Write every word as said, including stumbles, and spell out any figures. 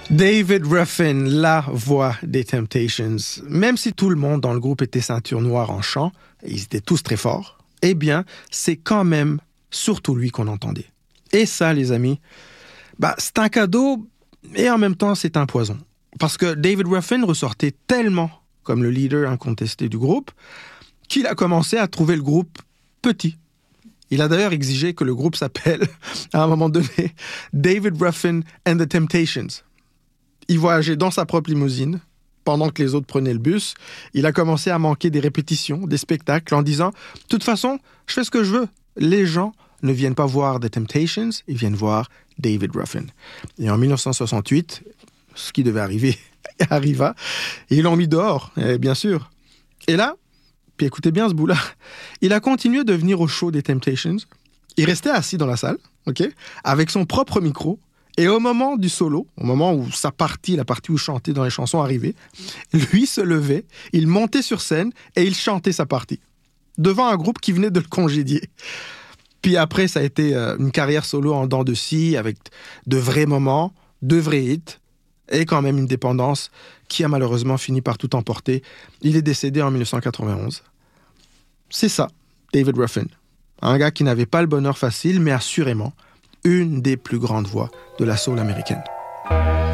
David Ruffin, la voix des Temptations. Même si tout le monde dans le groupe était ceinture noire en chant, et ils étaient tous très forts, eh bien, c'est quand même surtout lui qu'on entendait. Et ça, les amis, bah, c'est un cadeau et en même temps, c'est un poison. Parce que David Ruffin ressortait tellement comme le leader incontesté du groupe qu'il a commencé à trouver le groupe petit. Il a d'ailleurs exigé que le groupe s'appelle, à un moment donné, David Ruffin and the Temptations. Il voyageait dans sa propre limousine pendant que les autres prenaient le bus. Il a commencé à manquer des répétitions, des spectacles, en disant « De toute façon, je fais ce que je veux. Les gens ne viennent pas voir The Temptations, ils viennent voir David Ruffin. » Et en dix-neuf cent soixante-huit, ce qui devait arriver arriva. Et ils l'ont mis dehors, bien sûr. Et là, puis écoutez bien ce bout-là, il a continué de venir au show des Temptations. Il restait assis dans la salle, ok, avec son propre micro. Et au moment du solo, au moment où sa partie, la partie où il chantait dans les chansons arrivait, lui se levait, il montait sur scène et il chantait sa partie. Devant un groupe qui venait de le congédier. Puis après, ça a été une carrière solo en dents de scie, avec de vrais moments, de vrais hits, et quand même une dépendance qui a malheureusement fini par tout emporter. Il est décédé en dix-neuf cent quatre-vingt-onze. C'est ça, David Ruffin. Un gars qui n'avait pas le bonheur facile, mais assurément une des plus grandes voix de la soul américaine.